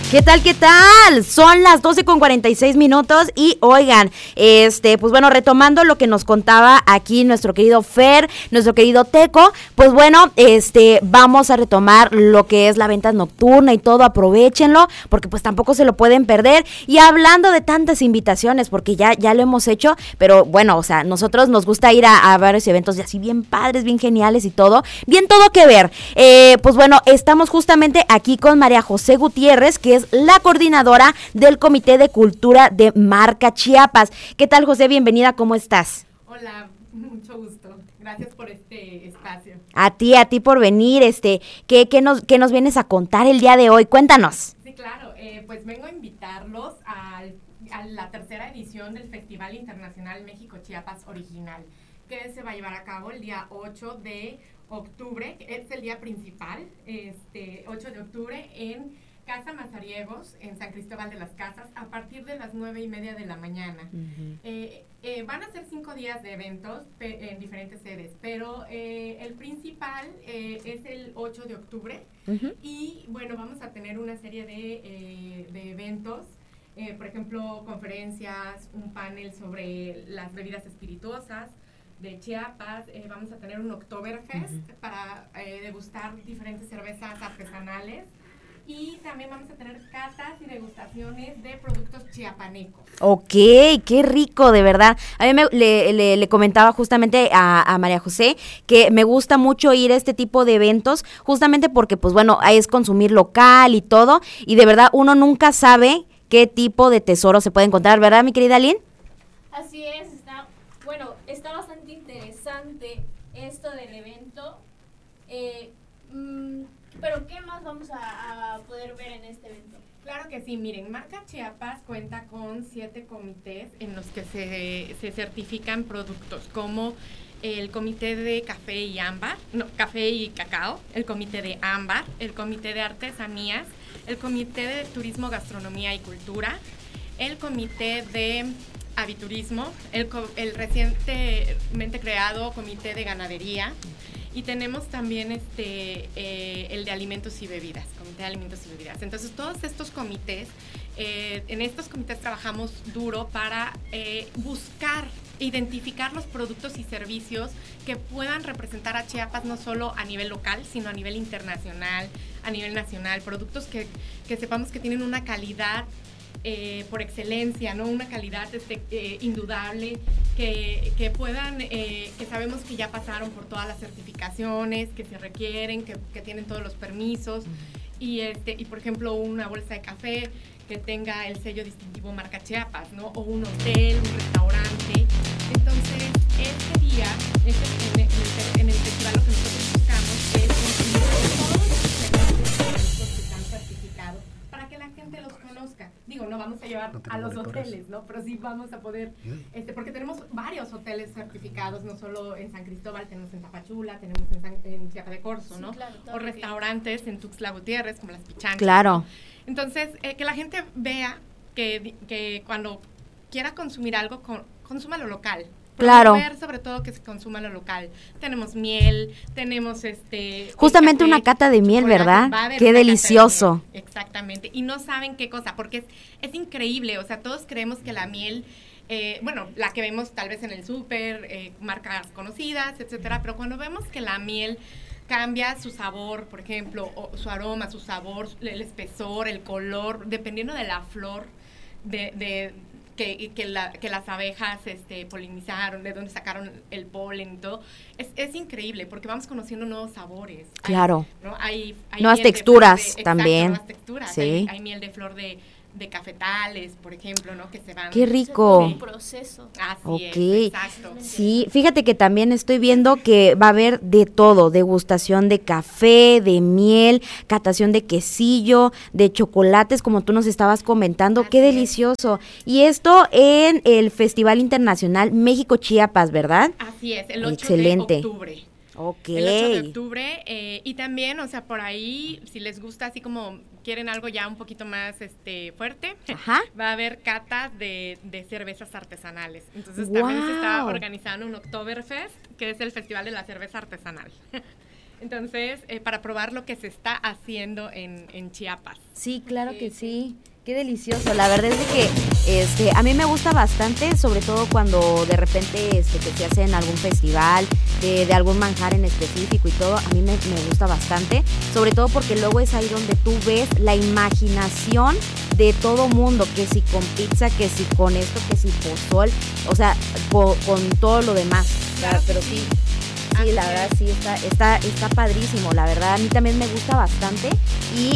¿Qué tal? ¿Qué tal? Son las 12:46 y oigan, pues bueno, retomando lo que nos contaba aquí nuestro querido Fer, nuestro querido Teco, pues bueno, vamos a retomar lo que es la venta nocturna y todo, aprovéchenlo, porque pues tampoco se lo pueden perder. Y hablando de tantas invitaciones, porque ya lo hemos hecho, pero bueno, o sea, nosotros nos gusta ir a varios eventos y así bien padres, bien geniales y todo, bien todo que ver. Pues bueno, estamos justamente aquí con María José Gutiérrez, que es la coordinadora del Comité de Cultura de Marca Chiapas. ¿Qué tal, José? Bienvenida, ¿cómo estás? Hola, mucho gusto. Gracias por este espacio. A ti por venir. ¿Qué nos vienes a contar el día de hoy? Cuéntanos. Sí, claro. Pues vengo a invitarlos a la tercera edición del Festival Internacional México-Chiapas Original, que se va a llevar a cabo el día 8 de octubre, que es el día principal, 8 de octubre en Casa Mazariegos, en San Cristóbal de las Casas, a partir de las 9:30 de la mañana. Uh-huh. Van a ser 5 días de eventos en diferentes sedes, pero el principal es el 8 de octubre. Uh-huh. Y bueno, vamos a tener una serie de eventos, por ejemplo, conferencias, un panel sobre las bebidas espirituosas de Chiapas. Vamos a tener un Oktoberfest. Uh-huh. Para degustar diferentes cervezas artesanales. Y también vamos a tener catas y degustaciones de productos chiapanecos. Ok, qué rico, de verdad. A mí le comentaba justamente a María José que me gusta mucho ir a este tipo de eventos, justamente porque, pues bueno, es consumir local y todo, y de verdad uno nunca sabe qué tipo de tesoro se puede encontrar, ¿verdad, mi querida Lynn? Así es, está bastante interesante esto del evento. Pero ¿qué más vamos a poder ver en este evento? Claro que sí, miren, Marca Chiapas cuenta con 7 comités en los que se certifican productos, como el comité de café y cacao, el comité de ámbar, el comité de artesanías, el comité de turismo, gastronomía y cultura, el comité de aviturismo, el recientemente creado comité de ganadería. Y tenemos también el de alimentos y bebidas, comité de alimentos y bebidas. Entonces, todos estos comités, en estos comités trabajamos duro para identificar los productos y servicios que puedan representar a Chiapas no solo a nivel local, sino a nivel internacional, a nivel nacional. Productos que sepamos que tienen una calidad por excelencia, ¿no? Una calidad indudable, que puedan, que sabemos que ya pasaron por todas las certificaciones que se requieren, que tienen todos los permisos, y por ejemplo una bolsa de café que tenga el sello distintivo Marca Chiapas, ¿no? O un hotel, un restaurante. Entonces, este día, en el festival, lo que nosotros buscamos es consumir todos los productos que están certificados para que la gente los conozca. Digo, no vamos a llevar a los hoteles, ¿no? Pero sí vamos a poder, porque tenemos varios hoteles certificados, no solo en San Cristóbal, tenemos en Tapachula, tenemos en Chiapa de Corzo, ¿no? Sí, claro, o restaurantes en Tuxtla Gutiérrez, como Las Pichancas. Claro. ¿No? Entonces, que la gente vea que cuando quiera consumir algo, consuma lo local. Claro. Ver sobre todo que se consuma lo local. Tenemos miel, tenemos justamente café, una cata de miel, ¿verdad? Qué delicioso. De exactamente. Y no saben qué cosa, porque es increíble. O sea, todos creemos que la miel, la que vemos tal vez en el súper, marcas conocidas, etcétera, pero cuando vemos que la miel cambia su sabor, por ejemplo, o su aroma, su sabor, el espesor, el color, dependiendo de la flor que las abejas polinizaron, de donde sacaron el polen y todo, es increíble porque vamos conociendo nuevos sabores. Claro. Hay nuevas texturas también. Nuevas texturas. Sí. Hay miel de flor de cafetales, por ejemplo, ¿no? Que se van. ¡Qué rico! Un proceso. Así es, exacto. Sí, fíjate que también estoy viendo que va a haber de todo, degustación de café, de miel, catación de quesillo, de chocolates, como tú nos estabas comentando. Así ¡qué delicioso! Y esto en el Festival Internacional México-Chiapas, ¿verdad? Así es, el 8 Excelente. de octubre. Ok. El 8 de octubre, y también, o sea, por ahí, si les gusta, así como quieren algo ya un poquito más fuerte, ajá, va a haber catas de cervezas artesanales. Entonces, también se está organizando un Oktoberfest, que es el Festival de la Cerveza Artesanal. Entonces, para probar lo que se está haciendo en Chiapas. Sí, claro que sí. Qué delicioso. La verdad es de que a mí me gusta bastante, sobre todo cuando de repente que se hace en algún festival, de algún manjar en específico y todo, a mí me gusta bastante, sobre todo porque luego es ahí donde tú ves la imaginación de todo mundo, que si con pizza, que si con esto, que si pozol, o sea, con todo lo demás. Claro, pero sí. Sí, la verdad sí, está padrísimo, la verdad, a mí también me gusta bastante y